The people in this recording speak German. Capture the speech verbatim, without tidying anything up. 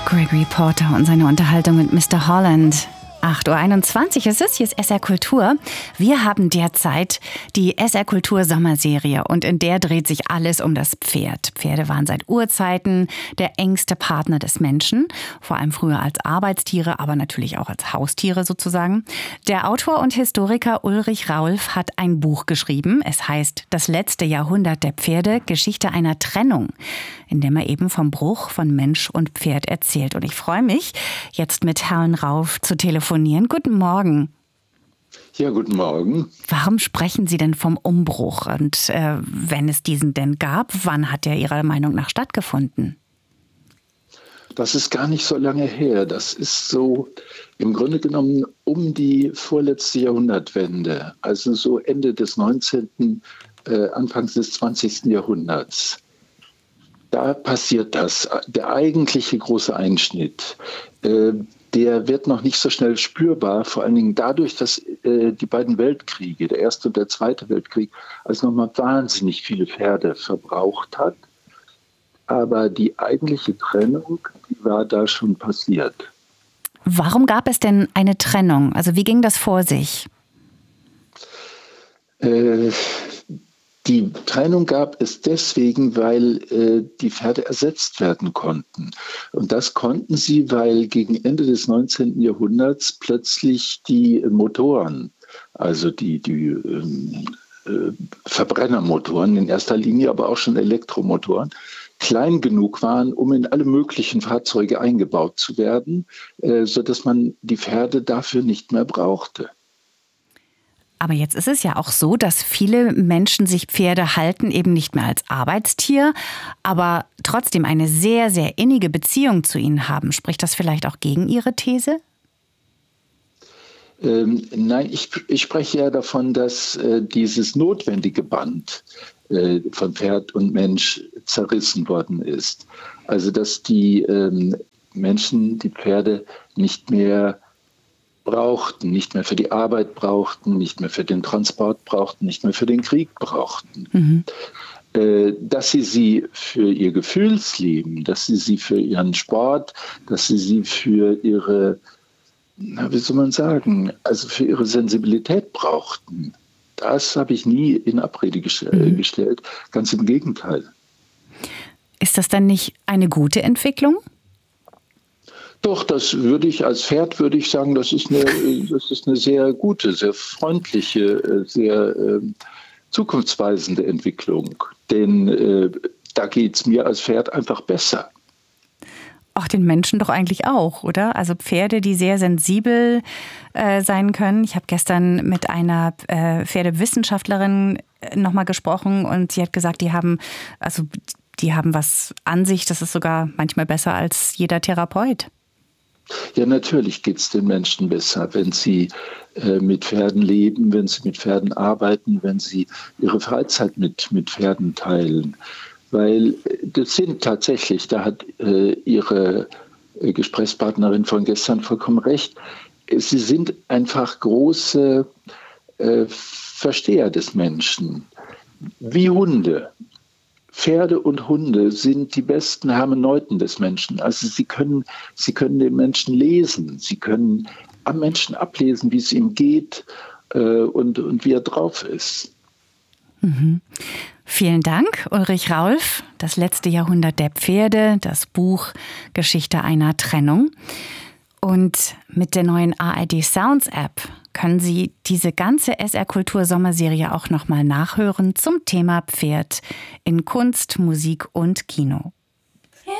Gregory Porter und seine Unterhaltung mit Mister Holland. acht Uhr einundzwanzig ist es, hier ist S R Kultur. Wir haben derzeit die S R Kultur Sommerserie und in der dreht sich alles um das Pferd. Pferde waren seit Urzeiten der engste Partner des Menschen, vor allem früher als Arbeitstiere, aber natürlich auch als Haustiere sozusagen. Der Autor und Historiker Ulrich Raulf hat ein Buch geschrieben. Es heißt Das letzte Jahrhundert der Pferde, Geschichte einer Trennung, in dem er eben vom Bruch von Mensch und Pferd erzählt. Und ich freue mich, jetzt mit Herrn Raulf zu telefonieren. Guten Morgen. Ja, guten Morgen. Warum sprechen Sie denn vom Umbruch? Und äh, wenn es diesen denn gab, wann hat er Ihrer Meinung nach stattgefunden? Das ist gar nicht so lange her. Das ist so im Grunde genommen um die vorletzte Jahrhundertwende, also so Ende des neunzehnten, äh, Anfangs des zwanzigsten Jahrhunderts. Da passiert das, der eigentliche große Einschnitt. Äh, der wird noch nicht so schnell spürbar, vor allen Dingen dadurch, dass äh, die beiden Weltkriege, der Erste und der Zweite Weltkrieg, also nochmal wahnsinnig viele Pferde verbraucht hat. Aber die eigentliche Trennung, die war da schon passiert. Warum gab es denn eine Trennung? Also wie ging das vor sich? Äh, Die Trennung gab es deswegen, weil äh, die Pferde ersetzt werden konnten. Und das konnten sie, weil gegen Ende des neunzehnten Jahrhunderts plötzlich die Motoren, also die, die ähm, äh, Verbrennermotoren in erster Linie, aber auch schon Elektromotoren, klein genug waren, um in alle möglichen Fahrzeuge eingebaut zu werden, äh, sodass man die Pferde dafür nicht mehr brauchte. Aber jetzt ist es ja auch so, dass viele Menschen sich Pferde halten, eben nicht mehr als Arbeitstier, aber trotzdem eine sehr, sehr innige Beziehung zu ihnen haben. Spricht das vielleicht auch gegen Ihre These? Ähm, nein, ich, ich spreche ja davon, dass äh, dieses notwendige Band äh, von Pferd und Mensch zerrissen worden ist. Also dass die ähm, Menschen die Pferde nicht mehr brauchten, nicht mehr für die Arbeit brauchten, nicht mehr für den Transport brauchten, nicht mehr für den Krieg brauchten. Mhm. Äh, dass sie sie für ihr Gefühlsleben, dass sie sie für ihren Sport, dass sie sie für ihre, na, wie soll man sagen, also für ihre Sensibilität brauchten. Das habe ich nie in Abrede gestell- mhm. gestellt. Ganz im Gegenteil. Ist das dann nicht eine gute Entwicklung? Doch, das würde ich als Pferd würde ich sagen, das ist eine, das ist eine sehr gute, sehr freundliche, sehr äh, zukunftsweisende Entwicklung. Denn äh, da geht es mir als Pferd einfach besser. Auch den Menschen doch eigentlich auch, oder? Also Pferde, die sehr sensibel äh, sein können. Ich habe gestern mit einer äh, Pferdewissenschaftlerin nochmal gesprochen und sie hat gesagt, die haben, also die haben was an sich, das ist sogar manchmal besser als jeder Therapeut. Ja, natürlich geht es den Menschen besser, wenn sie äh, mit Pferden leben, wenn sie mit Pferden arbeiten, wenn sie ihre Freizeit mit, mit Pferden teilen. Weil das sind tatsächlich, da hat äh, Ihre äh, Gesprächspartnerin von gestern vollkommen recht, sie sind einfach große äh, Versteher des Menschen, wie Hunde. Pferde und Hunde sind die besten Hermeneuten des Menschen. Also sie können, sie können den Menschen lesen, sie können am Menschen ablesen, wie es ihm geht äh, und, und wie er drauf ist. Mhm. Vielen Dank, Ulrich Raulf. Das letzte Jahrhundert der Pferde, das Buch Geschichte einer Trennung. Und mit der neuen A R D Sounds App können Sie diese ganze S R Kultur Sommerserie auch nochmal nachhören zum Thema Pferd in Kunst, Musik und Kino.